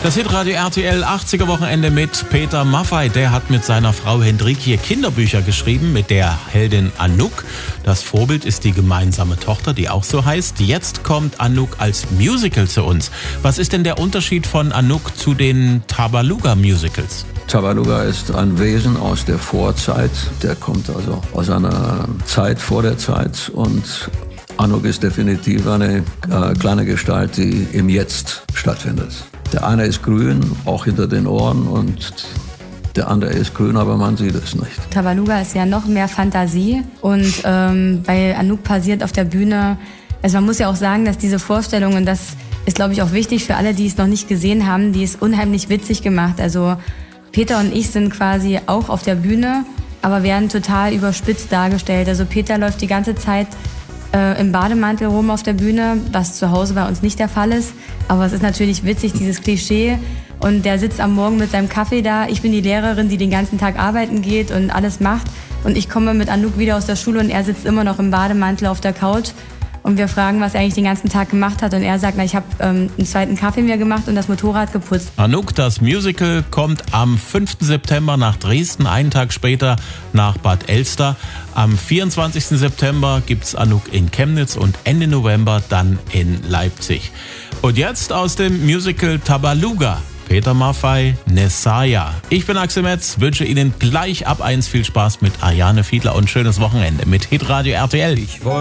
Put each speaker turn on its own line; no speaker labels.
Das Hitradio RTL 80er Wochenende mit Peter Maffay. Der hat mit seiner Frau Hendrikje Kinderbücher geschrieben mit der Heldin Anouk. Das Vorbild ist die gemeinsame Tochter, die auch so heißt. Jetzt kommt Anouk als Musical zu uns. Was ist denn der Unterschied von Anouk zu den Tabaluga-Musicals?
Tabaluga ist ein Wesen aus der Vorzeit. Der kommt also aus einer Zeit vor der Zeit. Und Anouk ist definitiv eine kleine Gestalt, die im Jetzt stattfindet. Der eine ist grün, auch hinter den Ohren, und der andere ist grün, aber man sieht es nicht.
Tabaluga ist ja noch mehr Fantasie, und weil Anouk passiert auf der Bühne, also man muss ja auch sagen, dass diese Vorstellung, und das ist, glaube ich, auch wichtig für alle, die es noch nicht gesehen haben, die ist unheimlich witzig gemacht. Also Peter und ich sind quasi auch auf der Bühne, aber werden total überspitzt dargestellt. Also Peter läuft die ganze Zeit im Bademantel rum auf der Bühne, was zu Hause bei uns nicht der Fall ist. Aber es ist natürlich witzig, dieses Klischee. Und der sitzt am Morgen mit seinem Kaffee da. Ich bin die Lehrerin, die den ganzen Tag arbeiten geht und alles macht. Und ich komme mit Anouk wieder aus der Schule und er sitzt immer noch im Bademantel auf der Couch. Und wir fragen, was er eigentlich den ganzen Tag gemacht hat. Und er sagt, ich habe einen zweiten Kaffee mir gemacht und das Motorrad geputzt.
Anouk, das Musical, kommt am 5. September nach Dresden, einen Tag später nach Bad Elster. Am 24. September gibt's Anouk in Chemnitz und Ende November dann in Leipzig. Und jetzt aus dem Musical Tabaluga. Peter Maffay, Nessaya. Ich bin Axel Metz, wünsche Ihnen gleich ab 1 viel Spaß mit Ariane Fiedler und schönes Wochenende mit Hitradio RTL.